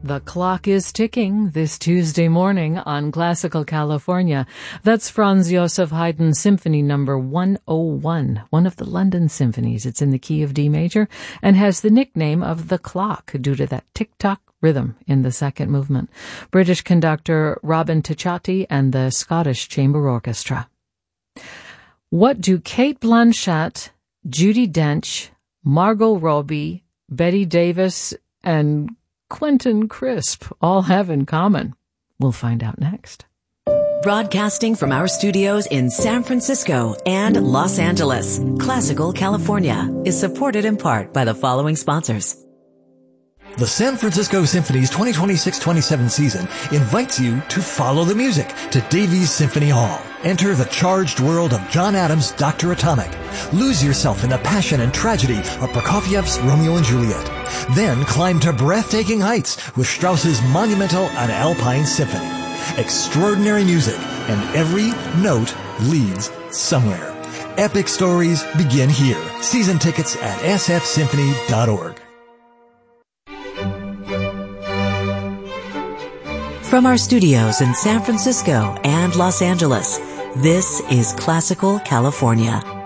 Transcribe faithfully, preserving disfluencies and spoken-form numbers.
The clock is ticking this Tuesday morning on Classical California. That's Franz Joseph Haydn's Symphony Number one oh one, one of the London symphonies. It's in the key of D major and has the nickname of the clock due to that tick-tock rhythm in the second movement. British conductor Robin Ticciati and the Scottish Chamber Orchestra. What do Cate Blanchett, Judi Dench, Margot Robbie, Bette Davis, and Quentin Crisp all have in common? We'll find out next. Broadcasting from our studios in San Francisco and Los Angeles, Classical California is supported in part by the following sponsors. The San Francisco Symphony's twenty twenty-six twenty-seven season invites you to follow the music to Davies Symphony Hall. Enter the charged world of John Adams' Doctor Atomic. Lose yourself in the passion and tragedy of Prokofiev's Romeo and Juliet. Then climb to breathtaking heights with Strauss's monumental and Alpine Symphony. Extraordinary music, and every note leads somewhere. Epic stories begin here. Season tickets at s f symphony dot org. From our studios in San Francisco and Los Angeles, this is Classical California.